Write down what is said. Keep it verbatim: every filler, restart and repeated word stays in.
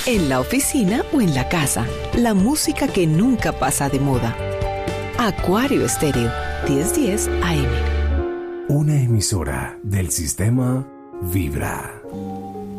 en la oficina o en la casa. La música que nunca pasa de moda. Acuario Estéreo, diez diez A M. Una emisora del sistema Vibra.